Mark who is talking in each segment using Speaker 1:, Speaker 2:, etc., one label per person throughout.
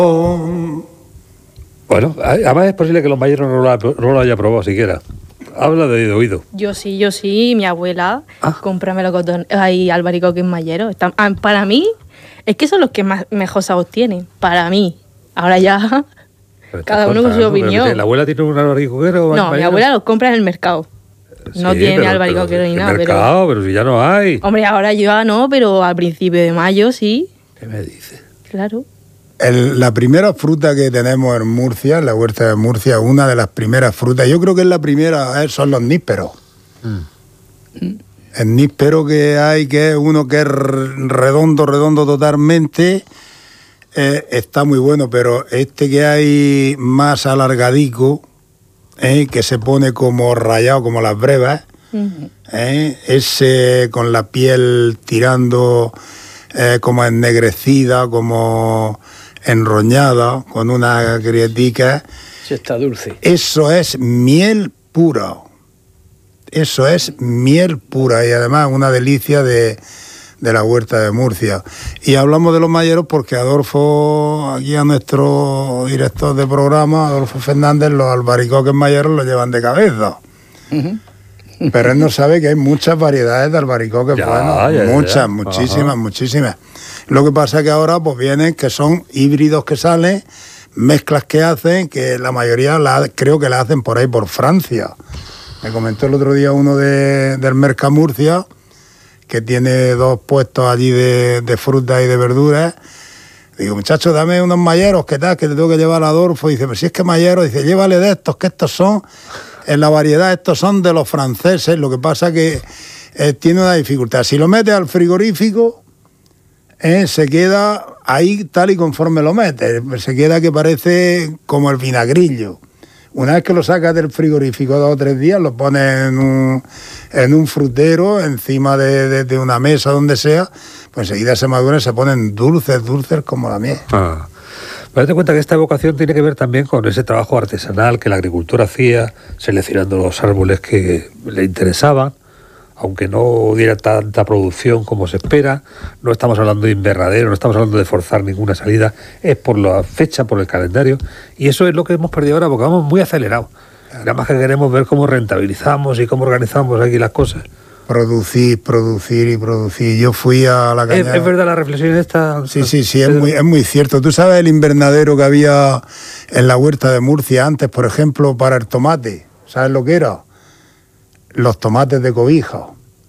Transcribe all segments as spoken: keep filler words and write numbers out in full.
Speaker 1: Bueno, además es posible que los mayores no lo, no lo haya probado siquiera. Habla de oído.
Speaker 2: Yo sí, yo sí, mi abuela,
Speaker 1: ah.
Speaker 2: compra melocotones, hay albaricoques mayeros. Están, para mí, es que son los que más mejor sabor tienen, para mí. Ahora ya, cada uno con su opinión.
Speaker 1: ¿La abuela tiene un albaricoquero?
Speaker 2: No, mi abuela los compra en el mercado. No sí, tiene albaricoquero ni nada.
Speaker 1: ¿En el mercado? Pero... pero si ya no hay.
Speaker 2: Hombre, ahora ya no, pero al principio de mayo sí.
Speaker 1: ¿Qué me dices?
Speaker 2: Claro.
Speaker 3: El, la primera fruta que tenemos en Murcia, en la huerta de Murcia, una de las primeras frutas, yo creo que es la primera, son los nísperos. Mm. El níspero que hay, que es uno que es redondo, redondo totalmente, eh, está muy bueno, pero este que hay más alargadico, eh, que se pone como rayado, como las brevas, mm. eh, ese con la piel tirando eh, como ennegrecida, como... enroñada, con una grietica.
Speaker 4: Sí, está dulce.
Speaker 3: Eso es miel pura. Eso es miel pura y además una delicia de, de la huerta de Murcia. Y hablamos de los mayeros porque Adolfo, aquí a nuestro director de programa, Adolfo Fernández, los albaricoques mayeros los llevan de cabeza. Uh-huh. Pero él no sabe que hay muchas variedades de albaricoques ya, buenos. Ya, muchas, ya. muchísimas, Ajá. muchísimas. Lo que pasa es que ahora pues vienen que son híbridos que salen, mezclas que hacen, que la mayoría la, creo que la hacen por ahí, por Francia. Me comentó el otro día uno de, del Mercamurcia, que tiene dos puestos allí de, de frutas y de verduras. Digo, muchachos, dame unos mayeros, ¿qué tal? Que te tengo que llevar a Adolfo. Dice, pero si es que mayeros, dice, llévale de estos, que estos son, en la variedad, estos son de los franceses. Lo que pasa que eh, tiene una dificultad. Si lo metes al frigorífico... Eh, se queda ahí tal y conforme lo metes, se queda que parece como el vinagrillo. Una vez que lo sacas del frigorífico dos o tres días, lo pones en un, en un frutero, encima de, de, de una mesa, donde sea, pues enseguida se maduran y se ponen dulces, dulces como la miel.
Speaker 1: Ah. Pero date cuenta que esta evocación tiene que ver también con ese trabajo artesanal que el agricultor hacía, seleccionando los árboles que le interesaban. Aunque no diera tanta producción como se espera, no estamos hablando de invernadero, no estamos hablando de forzar ninguna salida, es por la fecha, por el calendario, y eso es lo que hemos perdido ahora porque vamos muy acelerados. Nada más que queremos ver cómo rentabilizamos y cómo organizamos aquí las cosas.
Speaker 3: Producir, producir y producir. Yo fui a la cañada...
Speaker 1: ¿Es, es verdad la reflexión esta?
Speaker 3: Sí, sí, sí, es muy, es muy cierto. ¿Tú sabes el invernadero que había en la huerta de Murcia antes, por ejemplo, para el tomate? ¿Sabes lo que era? Los tomates de cobija.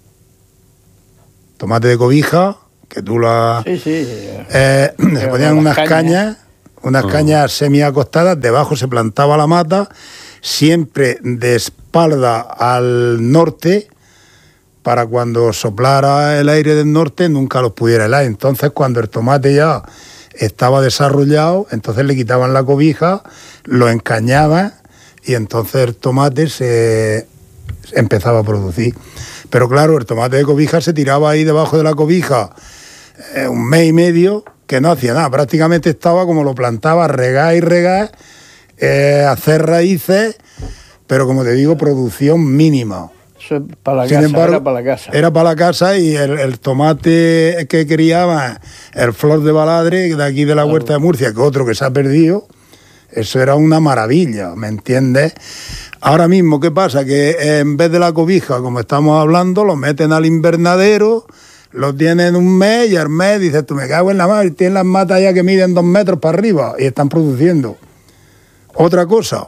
Speaker 3: Tomate de cobija, que tú la...
Speaker 4: Sí, sí.
Speaker 3: Eh, se ponían unas cañas, cañas unas uh-huh. cañas semi-acostadas, debajo se plantaba la mata, siempre de espalda al norte, para cuando soplara el aire del norte nunca los pudiera helar. Entonces, cuando el tomate ya estaba desarrollado, entonces le quitaban la cobija, lo encañaban y entonces el tomate se... empezaba a producir. Pero claro, el tomate de cobija se tiraba ahí debajo de la cobija eh, un mes y medio, que no hacía nada, prácticamente estaba como lo plantaba, regar y regar, eh, hacer raíces, pero como te digo, producción mínima.
Speaker 4: Eso es para la Sin casa, embargo, era para la casa.
Speaker 3: Era para la casa y el, el tomate que criaba, el flor de baladre, de aquí de la huerta de Murcia, que otro que se ha perdido, eso era una maravilla, ¿me entiendes? Ahora mismo, ¿qué pasa? Que en vez de la cobija, como estamos hablando, lo meten al invernadero, lo tienen un mes y al mes dices, tú me cago en la madre, tienen las matas ya que miden dos metros para arriba y están produciendo. Otra cosa,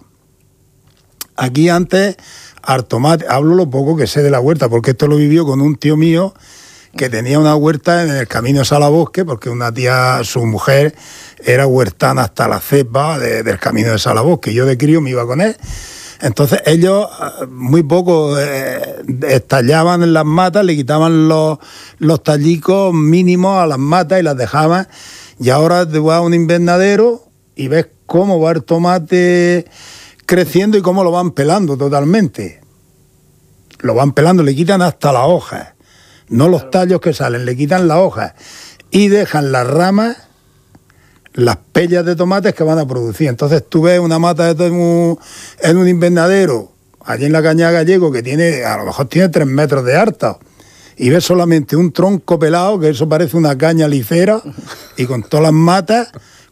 Speaker 3: aquí antes, al tomate, hablo lo poco que sé de la huerta, porque esto lo vivió con un tío mío que tenía una huerta en el camino de Salabosque, porque una tía, su mujer, era huertana hasta la cepa de, del camino de Salabosque. Yo de crío me iba con él. Entonces ellos muy poco eh, estallaban en las matas, le quitaban los, los tallicos mínimos a las matas y las dejaban. Y ahora te vas a un invernadero y ves cómo va el tomate creciendo y cómo lo van pelando totalmente. Lo van pelando, le quitan hasta las hojas. No los tallos que salen, le quitan las hojas. Y dejan las ramas, las pellas de tomates que van a producir. Entonces tú ves una mata de en un, en un invernadero, allí en la Cañada Gallego, que tiene, a lo mejor tiene tres metros de alta, y ves solamente un tronco pelado, que eso parece una caña licera, y con todas las matas,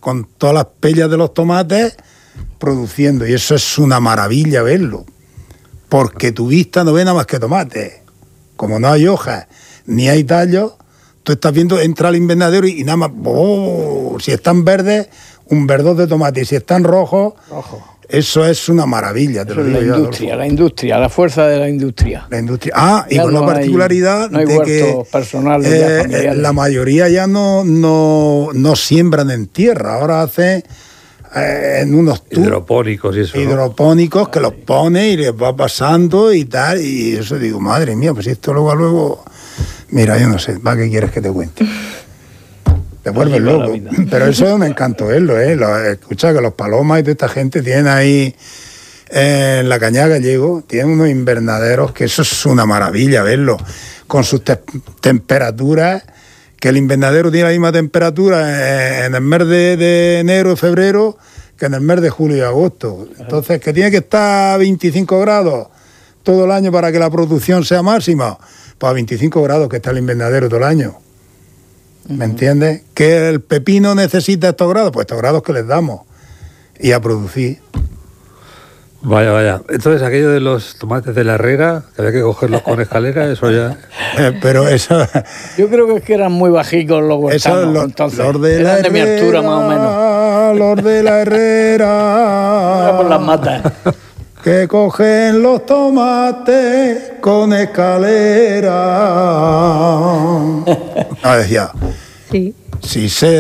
Speaker 3: con todas las pellas de los tomates produciendo. Y eso es una maravilla verlo. Porque tu vista no ve nada más que tomate. Como no hay hojas, ni hay tallos, tú estás viendo, entra al invernadero y, y nada más, oh, si están verdes, un verdor de tomate, y si están rojos,
Speaker 4: Rojo.
Speaker 3: Eso es una maravilla. Te
Speaker 4: Eso
Speaker 3: lo
Speaker 4: es
Speaker 3: digo
Speaker 4: la
Speaker 3: yo,
Speaker 4: industria,
Speaker 3: Adolfo.
Speaker 4: la industria, la fuerza de la industria.
Speaker 3: La industria. Ah, y
Speaker 4: Ya
Speaker 3: con
Speaker 4: no
Speaker 3: la particularidad
Speaker 4: hay, no hay
Speaker 3: de que
Speaker 4: huertos personales, ya
Speaker 3: eh,
Speaker 4: familiares.
Speaker 3: la mayoría ya no, no, no siembran en tierra, ahora hacen eh, en unos tubos
Speaker 1: Hidropónicos y eso, ¿no?
Speaker 3: hidropónicos que los pone y les va pasando y tal, y eso digo, madre mía, pues esto luego a luego, mira, yo no sé, ¿para qué quieres que te cuente? Te vuelves
Speaker 4: Así va la
Speaker 3: loco.
Speaker 4: vida.
Speaker 3: Pero eso es un encanto verlo, ¿eh? Lo- escucha que los palomas y toda esta gente tienen ahí eh, en la Cañada Gallego, tienen unos invernaderos que eso es una maravilla verlo, con sus te- temperaturas, que el invernadero tiene la misma temperatura en, en el mes de, de enero y febrero que en el mes de julio y agosto. Entonces, que tiene que estar a veinticinco grados todo el año para que la producción sea máxima, pues a veinticinco grados que está el invernadero todo el año. ¿Me entiendes? ¿Que el pepino necesita estos grados? Pues estos grados que les damos. Y a producir.
Speaker 1: Vaya, vaya. Entonces, aquello de los tomates de la Herrera, que había que cogerlos con escalera, eso ya...
Speaker 3: Eh, pero eso...
Speaker 4: Yo creo que es que eran muy bajicos los
Speaker 3: Eso
Speaker 4: huertanos,
Speaker 3: los,
Speaker 4: entonces.
Speaker 3: los de la
Speaker 4: eran de mi
Speaker 3: Herrera,
Speaker 4: altura, más o menos.
Speaker 3: Los de la Herrera.
Speaker 4: Era por las matas.
Speaker 3: Que cogen los tomates con escalera. No, decía,
Speaker 2: Sí.
Speaker 3: si se